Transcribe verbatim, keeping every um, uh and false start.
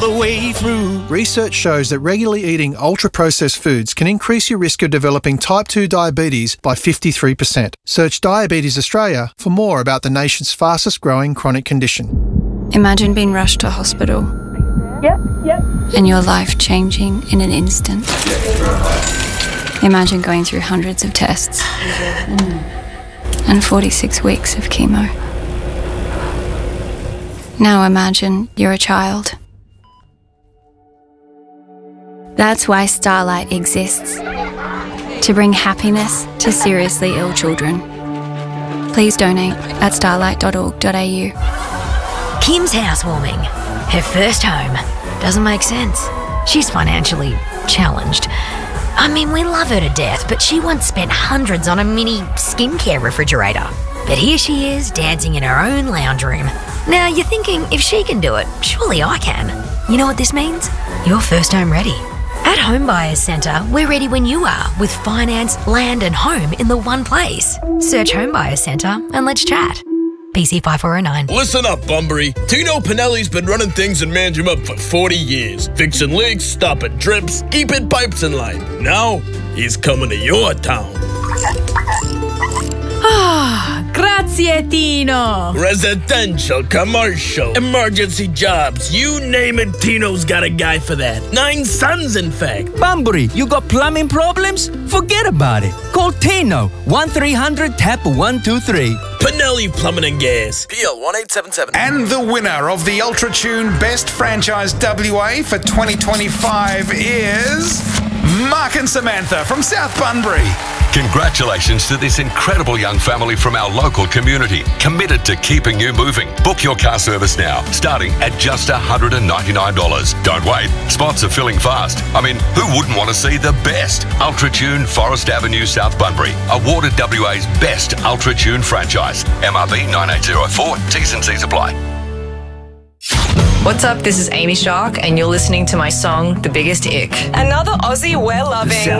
the way through. Research shows that regularly eating ultra-processed foods can increase your risk of developing type two diabetes by fifty-three percent. Search Diabetes Australia for more about the nation's fastest-growing chronic condition. Imagine being rushed to hospital. Yep, yep. And your life changing in an instant. Imagine going through hundreds of tests and forty-six weeks of chemo. Now imagine you're a child. That's why Starlight exists. To bring happiness to seriously ill children. Please donate at starlight dot org dot a u. Kim's housewarming. Her first home. Doesn't make sense. She's financially challenged. I mean, we love her to death, but she once spent hundreds on a mini skincare refrigerator. But here she is, dancing in her own lounge room. Now, you're thinking, if she can do it, surely I can. You know what this means? You're first home ready. At Home Buyers Centre, we're ready when you are, with finance, land and home in the one place. Search Home Buyers Centre and let's chat. P C five four oh nine. Listen up, Bunbury. Tino Pinelli's been running things in Manjimup for forty years. Fixing leaks, stopping drips, keeping pipes in line. Now, he's coming to your town. Ah, grazie Tino. Residential, commercial, emergency jobs, you name it, Tino's got a guy for that. Nine sons, in fact. Bunbury, you got plumbing problems? Forget about it. Call Tino, one three hundred tap one two three. Pinelli Plumbing and Gas. P L one eight seven seven. And the winner of the Ultra Tune Best Franchise W A for twenty twenty-five is Mark and Samantha from South Bunbury. Congratulations to this incredible young family from our local community, committed to keeping you moving. Book your car service now, starting at just one hundred ninety-nine dollars. Don't wait, spots are filling fast. I mean, who wouldn't want to see the best? Ultra Tune Forest Avenue, South Bunbury, awarded W A's best Ultra Tune franchise. M R B nine eight zero four, T's and C's apply. What's up, this is Amy Shark and you're listening to my song, The Biggest Ick. Another Aussie we're loving.